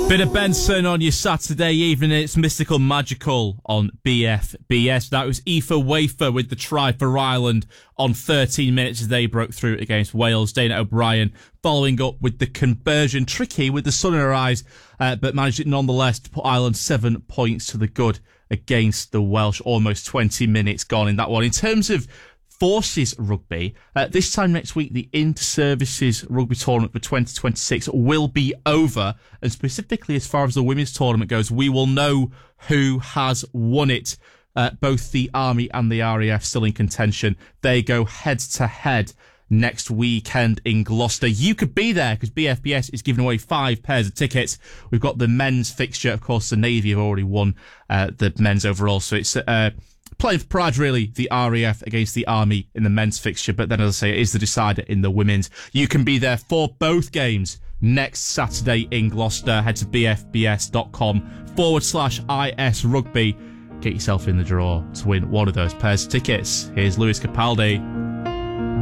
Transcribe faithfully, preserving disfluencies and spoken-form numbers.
Bit of Benson on your Saturday evening. It's mystical magical on B F B S. That was Aoife Wafer with the try for Ireland on thirteen minutes as they broke through against Wales. Dana O'Brien following up with the conversion. Tricky with the sun in her eyes, uh, but managed it nonetheless to put Ireland seven points to the good against the Welsh. Almost twenty minutes gone in that one. In terms of Forces rugby, uh, this time next week, the Inter-Services Rugby Tournament for twenty twenty-six will be over. And specifically, as far as the women's tournament goes, we will know who has won it. Uh, both the Army and the R A F still in contention. They go head-to-head next weekend in Gloucester. You could be there because B F B S is giving away five pairs of tickets. We've got the men's fixture. Of course, the Navy have already won uh, the men's overall. So it's... Uh, Playing for pride, really, the R A F against the Army in the men's fixture. But then, as I say, it is the decider in the women's. You can be there for both games next Saturday in Gloucester. Head to bfbs.com forward slash IS Rugby. Get yourself in the draw to win one of those pairs of tickets. Here's Lewis Capaldi.